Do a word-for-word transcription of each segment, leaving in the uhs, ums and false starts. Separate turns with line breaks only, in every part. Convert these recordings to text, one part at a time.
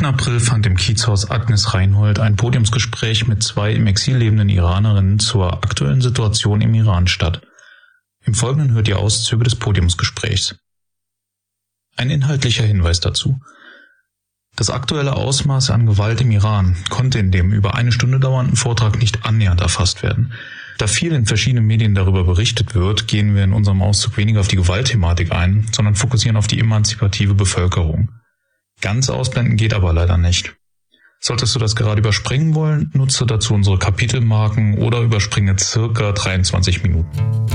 zweiten April fand im Kiezhaus Agnes Reinhold ein Podiumsgespräch mit zwei im Exil lebenden Iranerinnen zur aktuellen Situation im Iran statt. Im Folgenden hört ihr Auszüge des Podiumsgesprächs. Ein inhaltlicher Hinweis dazu. Das aktuelle Ausmaß an Gewalt im Iran konnte in dem über eine Stunde dauernden Vortrag nicht annähernd erfasst werden. Da viel in verschiedenen Medien darüber berichtet wird, gehen wir in unserem Auszug weniger auf die Gewaltthematik ein, sondern fokussieren auf die emanzipative Bevölkerung. Ganz ausblenden geht aber leider nicht. Solltest du das gerade überspringen wollen, nutze dazu unsere Kapitelmarken oder überspringe circa dreiundzwanzig Minuten.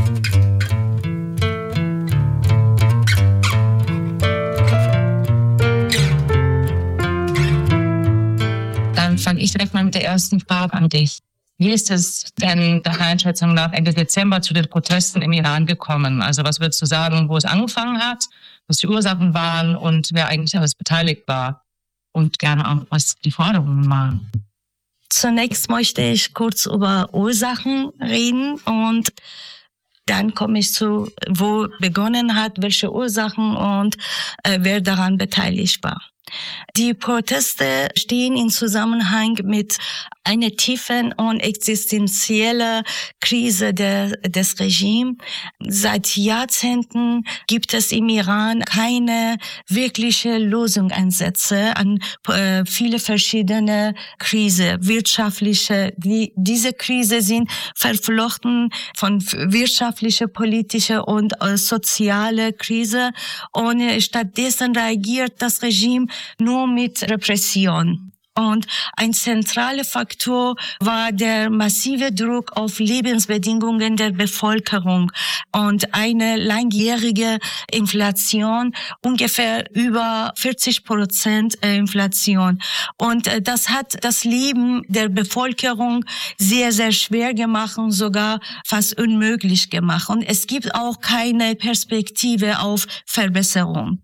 Dann fange ich direkt mal mit der ersten Frage an dich. Wie ist es denn deiner Einschätzung nach Ende Dezember zu den Protesten im Iran gekommen? Also was würdest du sagen, wo es angefangen hat, was die Ursachen waren und wer eigentlich alles beteiligt war? Und gerne auch, was die Forderungen waren.
Zunächst möchte ich kurz über Ursachen reden und dann komme ich zu, wo begonnen hat, welche Ursachen und äh, wer daran beteiligt war. Die Proteste stehen in Zusammenhang mit einer tiefen und existenziellen Krise der, des Regimes. Seit Jahrzehnten gibt es im Iran keine wirkliche Lösungsansätze an äh, viele verschiedene Krisen, wirtschaftliche. Die, diese Krise sind verflochten von wirtschaftlicher, politischer und äh, sozialer Krise und äh, stattdessen reagiert das Regime nur mit Repression. Und ein zentraler Faktor war der massive Druck auf Lebensbedingungen der Bevölkerung und eine langjährige Inflation, ungefähr über vierzig Prozent Inflation. Und das hat das Leben der Bevölkerung sehr, sehr schwer gemacht und sogar fast unmöglich gemacht. Und es gibt auch keine Perspektive auf Verbesserung.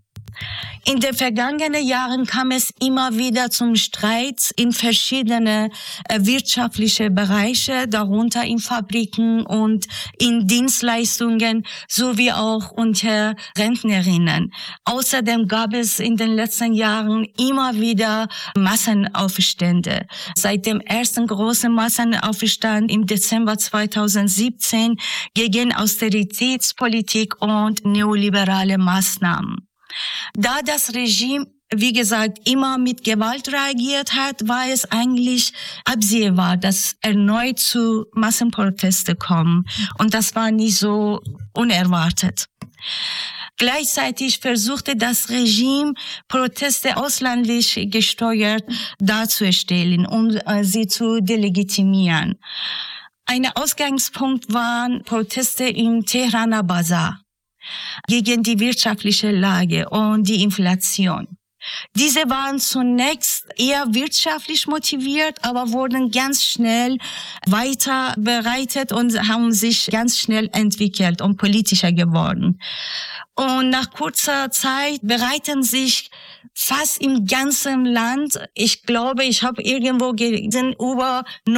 In den vergangenen Jahren kam es immer wieder zum Streit in verschiedene äh, wirtschaftliche Bereiche, darunter in Fabriken und in Dienstleistungen sowie auch unter Rentnerinnen. Außerdem gab es in den letzten Jahren immer wieder Massenaufstände. Seit dem ersten großen Massenaufstand im Dezember zweitausendsiebzehn gegen Austeritätspolitik und neoliberale Maßnahmen. Da das Regime, wie gesagt, immer mit Gewalt reagiert hat, war es eigentlich absehbar, dass erneut zu Massenprotesten kommen. Und das war nicht so unerwartet. Gleichzeitig versuchte das Regime, Proteste ausländlich gesteuert darzustellen, um äh, sie zu delegitimieren. Ein Ausgangspunkt waren Proteste im Tehraner Bazar gegen die wirtschaftliche Lage und die Inflation. Diese waren zunächst eher wirtschaftlich motiviert, aber wurden ganz schnell weiter bereitet und haben sich ganz schnell entwickelt und politischer geworden. Und nach kurzer Zeit bereiten sich fast im ganzen Land, ich glaube, ich habe irgendwo gelesen, über